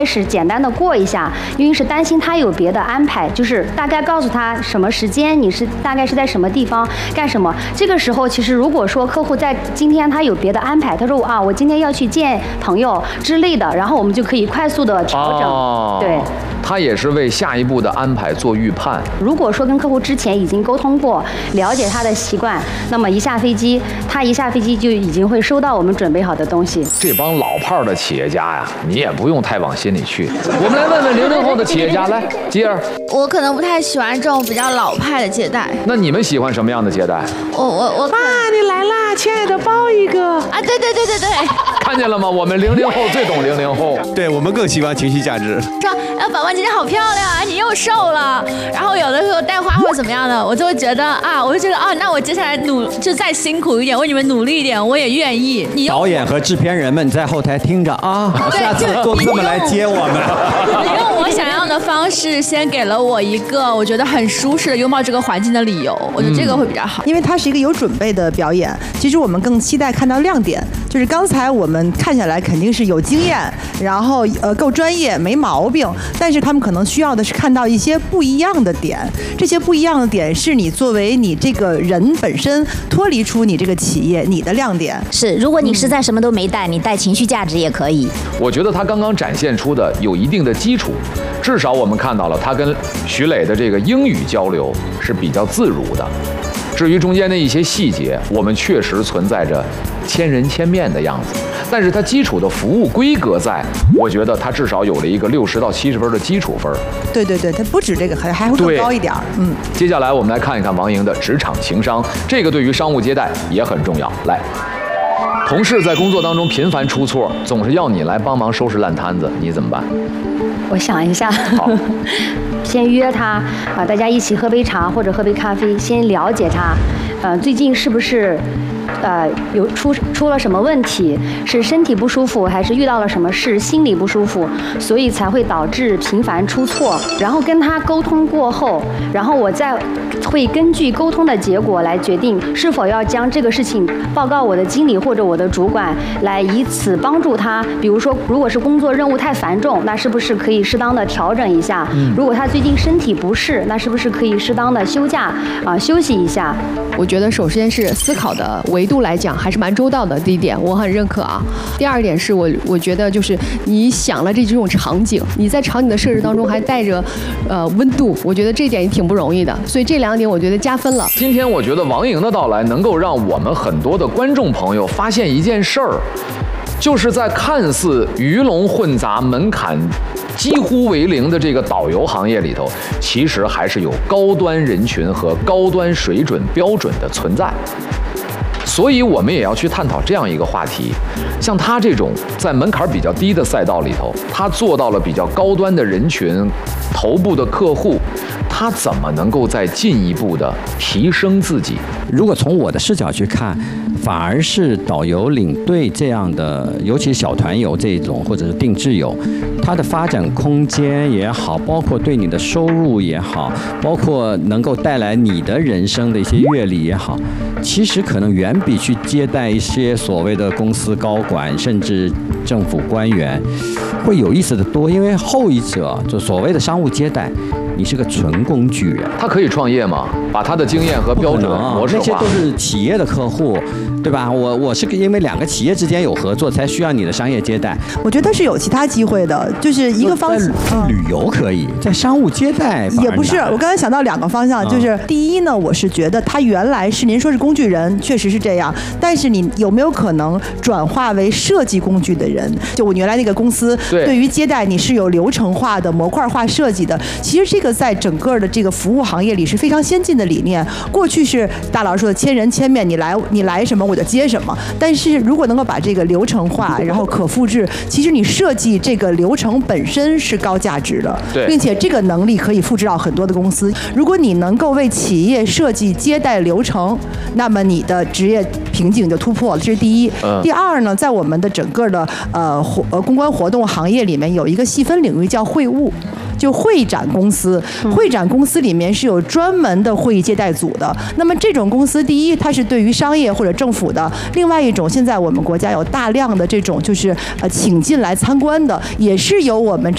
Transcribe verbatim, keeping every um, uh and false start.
始简单的过一下，因为是担心他有别的安排，就是大概告诉他什么时间你是大概是在什么地方干什么。这个时候其实如果说客户在今天他有别的安排，他说啊我今天要去见朋友之类的，然后我们就可以快速的调整。 哦、 对， 他也是为下一步的安排做预判。 如果说跟客户之前已经沟通过，了解他的习惯，那么一下飞机，他一下飞机就已经会收到我们准备好的东西。 这帮老炮的企业家呀，你也不用太往心里去。我们来问问零零后的企业家，来，吉儿。 我可能不太喜欢这种比较老派的接待。 那你们喜欢什么样的接待？ 我我我。 妈，你来啦，亲爱的，抱一个。 啊，对对对对对。 看见了吗？我们零零后最懂零零后。 对，我们更喜欢情绪价值。 说，哎，宝宝今天好漂亮啊，你又瘦了。然后有的时候带花或者怎么样的，我就会觉得啊，我就觉得啊，那我接下来努就再辛苦一点，为你们努力一点，我也愿意。你导演和制片人们在后台听着啊，下次公司们来接我们。 你用我想要的方式，先给了我一个我觉得很舒适的拥抱这个环境的理由，我觉得这个会比较好。 因为它是一个有准备的表演，其实我们更期待看到亮点，就是刚才我们看下来肯定是有经验，然后呃够专业没毛病，但是他们可能需要的是看到一些不一样的点，这些不一样的点是你作为你这个人本身脱离出你这个企业你的亮点。 是，如果你实在什么都没带，你带情绪价值也可以。 我觉得他刚刚展现出的有一定的基础，至少我们看到了他跟徐磊的这个英语交流是比较自如的。至于中间的一些细节，我们确实存在着千人千面的样子，但是它基础的服务规格在，我觉得它至少有了一个六十到七十分的基础分。 对对对，它不止这个，还还会更高一点。嗯， 接下来我们来看一看王莹的职场情商，这个对于商务接待也很重要。来，同事在工作当中频繁出错，总是要你来帮忙收拾烂摊子，你怎么办？ 我想一下。 好。 先约他啊，大家一起喝杯茶或者喝杯咖啡，先了解他，呃，最近是不是呃有出出了什么问题？是身体不舒服，还是遇到了什么事，心理不舒服，所以才会导致频繁出错？然后跟他沟通过后，然后我再会根据沟通的结果来决定是否要将这个事情报告我的经理或者我的主管，来以此帮助他。比如说，如果是工作任务太繁重，那是不是可以适当的调整一下？嗯、如果他最近身体不适，那是不是可以适当的休假啊、呃、休息一下？ 我觉得首先是思考的维度来讲还是蛮周到的，第一点我很认可啊。第二点是我我觉得就是你想了这几种场景，你在场景的设置当中还带着呃温度，我觉得这点也挺不容易的，所以这两点我觉得加分了。 今天我觉得王莹的到来能够让我们很多的观众朋友发现一件事儿，就是在看似鱼龙混杂、门槛几乎为零的这个导游行业里头，其实还是有高端人群和高端水准标准的存在。所以我们也要去探讨这样一个话题，像他这种在门槛比较低的赛道里头，他做到了比较高端的人群、头部的客户，他怎么能够再进一步的提升自己？ 如果从我的视角去看，反而是导游领队这样的，尤其小团游这种或者是定制游，它的发展空间也好，包括对你的收入也好，包括能够带来你的人生的一些阅历也好，其实可能远比去接待一些所谓的公司高管甚至政府官员会有意思的多。因为后一者就所谓的商务接待，你是个纯工具人。 他可以创业吗？把他的经验和标准模式化， 那些都是企业的客户，对吧？我我是因为两个企业之间有合作，才需要你的商业接待。 我觉得是有其他机会的，就是一个方向。 旅游可以，在商务接待也不是。我刚才想到两个方向，就是第一呢，我是觉得他原来是您说是工具人，确实是这样，但是你有没有可能转化为设计工具的人？就我原来那个公司，对于接待你是有流程化的、模块化设计的。其实这个在整个的这个服务行业里是非常先进的理念。过去是大老师说的千人千面，你来你来什么我就接什么。但是如果能够把这个流程化，然后可复制，其实你设计这个流程本身是高价值的，并且这个能力可以复制到很多的公司。如果你能够为企业设计接待流程，那么你的职业瓶颈就突破了，这是第一。嗯、第二呢，在我们的整个的呃活呃公关活动行业里面，有一个细分领域叫会务。就会展公司，会展公司里面是有专门的会议接待组的。那么这种公司，第一，它是对于商业或者政府的；另外一种，现在我们国家有大量的这种就是呃请进来参观的，也是由我们